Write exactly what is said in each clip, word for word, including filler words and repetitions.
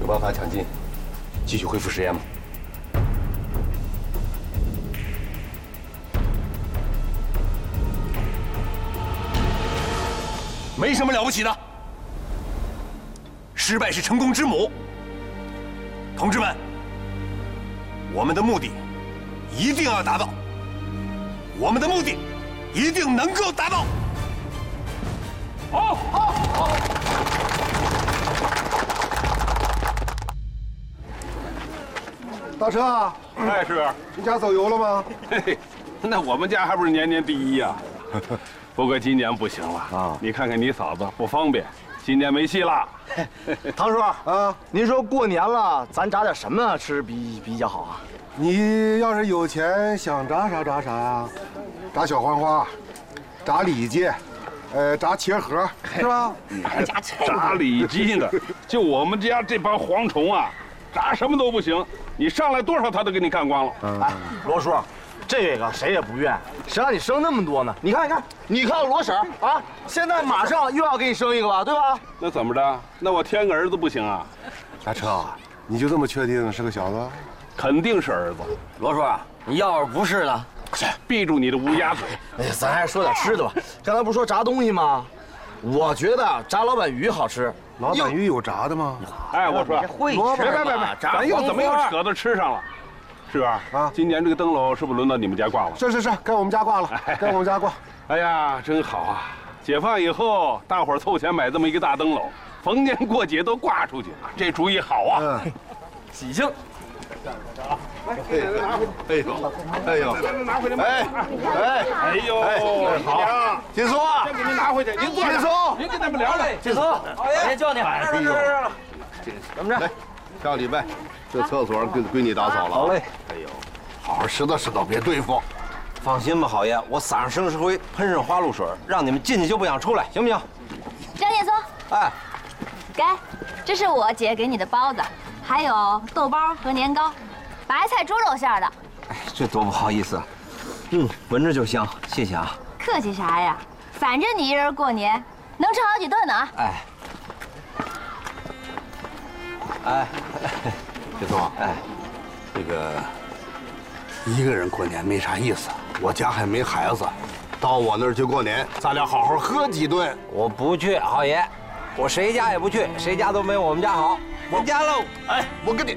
办法抢进，继续恢复实验吗？没什么了不起的，失败是成功之母。同志们，我们的目的一定要达到，我们的目的一定能够达到。好，好，好。 大车啊， 哎，是。 你家走油了吗？ 嘿嘿，那我们家还不是年年第一呀。不过今年不行了啊！你看看你嫂子不方便，今年没戏了。 唐叔啊，您说过年了，咱炸点什么吃比比较好啊？ 你要是有钱，想炸啥炸啥呀？炸小黄花，炸里脊，呃，炸茄盒，是吧？ 还炸里脊呢？就我们家这帮蝗虫啊，炸什么都不行，你上来多少他都给你干光了。 哎，罗叔。这个谁也不怨，谁让你生那么多呢？你看，你看，你看罗婶啊，现在马上又要给你生一个吧，对吧？ 那怎么着？那我添个儿子不行啊？ 大车，你就这么确定是个小子？ 肯定是儿子。 罗叔，你要是不是呢？ 闭住你的乌鸦嘴！ 哎呀，咱还是说点吃的吧。刚才不是说炸东西吗？我觉得炸老板鱼好吃。 老板鱼有炸的吗？ 哎，我说， 会吃别别别别，咱又怎么又扯到吃上了？是吧？啊，今年这个灯笼是不是轮到你们家挂了？ 是是是，该我们家挂了，该我们家挂。 哎呀，真好啊！解放以后，大伙儿凑钱买这么一个大灯笼，逢年过节都挂出去，这主意好啊！ 嗯，喜庆。 哎哎呦哎呦， 拿回来！ 哎哎哎呦，好， 金叔， 先给您拿回去。您坐。 金叔， 您跟他们聊聊。 金叔， 老爷叫你。 哎呦， 怎么着？ 来，下个礼拜这厕所归归你打扫了。 好嘞。 哎呦，好好拾掇拾掇，别对付。 放心吧，郝爷，我撒上生石灰，喷上花露水，让你们进去就不想出来，行不行？ 张建松， 哎， 给，这是我姐给你的包子，还有豆包和年糕，白菜猪肉馅的。 哎，这多不好意思。嗯，闻着就香，谢谢啊。 客气啥呀？反正你一人过年，能吃好几顿呢啊！ 哎，哎， 铁松，哎，这个一个人过年没啥意思，我家还没孩子，到我那儿去过年，咱俩好好喝几顿。 我不去，郝爷，我谁家也不去，谁家都没我们家好。回家喽！ 哎，我跟你，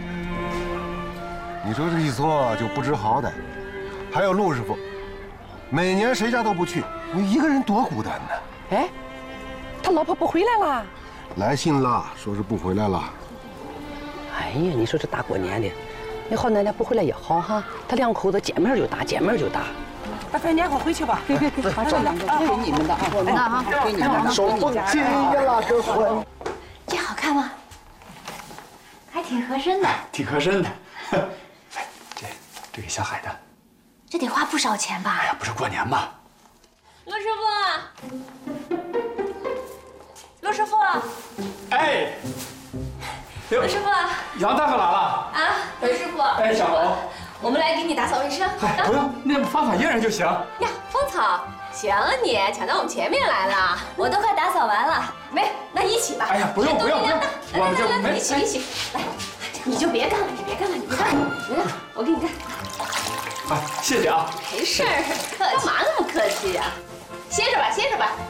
你说这一说就不知好歹。还有陆师傅，每年谁家都不去，你一个人多孤单呢。 哎，他老婆不回来了？ 来信了，说是不回来了。 哎呀，你说这大过年的，你好奶奶不回来也好哈，他两口子见面就打，见面就打。 大飞，你赶快回去吧。 别别别，把这两个给你们的啊， 那哈， 给你们的。 手风琴呀啦，这婚。 这好看吗？还挺合身的。 挺合身的。哎，这这给小海的。 这得花不少钱吧？ 哎呀，不是过年吗？ 陆师傅，陆师傅， 哎， 陆师傅， 杨大哥来了啊，陆师傅， 哎，小红， 我们来给你打扫卫生。 哎，不用，那芳草一人就行。 呀，芳草，行啊你，抢到我们前面来了，我都快打扫完了。没，那一起吧。 哎呀，不用不用不用，我们就没一起一起来，你就别干了，你别干了，你别干了，别干了，我给你干。 哎，谢谢啊。 没事儿，客气。干嘛那么客气呀？歇着吧，歇着吧，